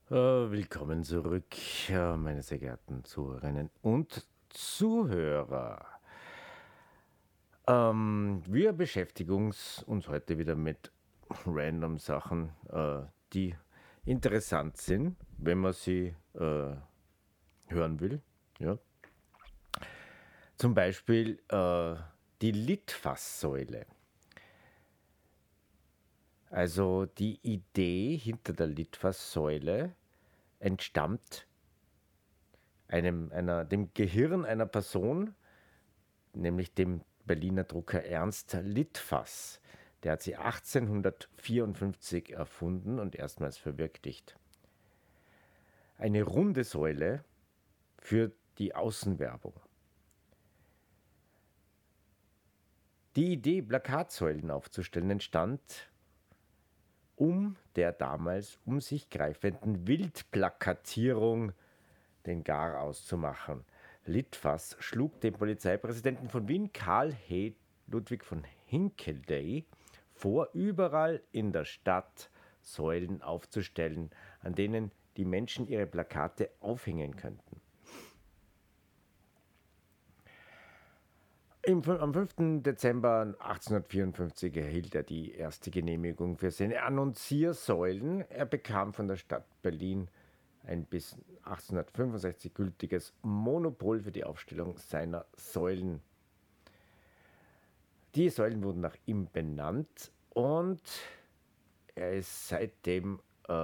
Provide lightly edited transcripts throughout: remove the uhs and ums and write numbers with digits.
Willkommen zurück, meine sehr geehrten Zuhörerinnen und Zuhörer. Wir beschäftigen uns heute wieder mit random Sachen, die interessant sind, wenn man sie hören will. Ja. Zum Beispiel die Litfaßsäule. Also die Idee hinter der Litfaßsäule entstammt dem Gehirn einer Person, nämlich dem Berliner Drucker Ernst Litfaß. Der hat sie 1854 erfunden und erstmals verwirklicht. Eine runde Säule für die Außenwerbung. Die Idee, Plakatsäulen aufzustellen, entstand der damals um sich greifenden Wildplakatierung den Garaus zu machen. Litfaß schlug dem Polizeipräsidenten von Wien, Karl Ludwig von Hinckley, vor, überall in der Stadt Säulen aufzustellen, an denen die Menschen ihre Plakate aufhängen könnten. Am 5. Dezember 1854 erhielt er die erste Genehmigung für seine Annunziersäulen. Er bekam von der Stadt Berlin ein bis 1865 gültiges Monopol für die Aufstellung seiner Säulen. Die Säulen wurden nach ihm benannt und er ist seitdem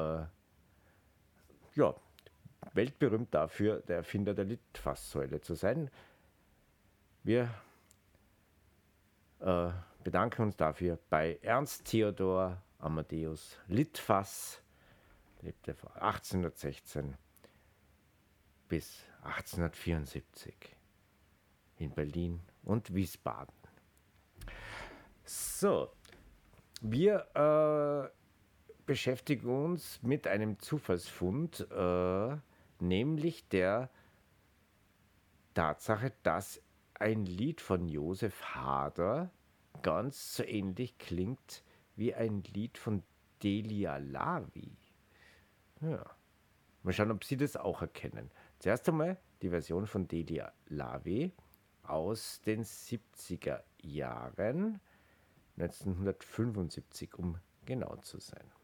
weltberühmt dafür, der Erfinder der Litfaßsäule zu sein. Wir bedanken uns dafür bei Ernst Theodor Amadeus Litfaß, lebte von 1816 bis 1874 in Berlin und Wiesbaden. So, wir beschäftigen uns mit einem Zufallsfund, nämlich der Tatsache, dass ein Lied von Josef Hader ganz so ähnlich klingt wie ein Lied von Delia Lavi. Ja. Mal schauen, ob Sie das auch erkennen. Zuerst einmal die Version von Delia Lavi aus den 70er Jahren, 1975, um genau zu sein.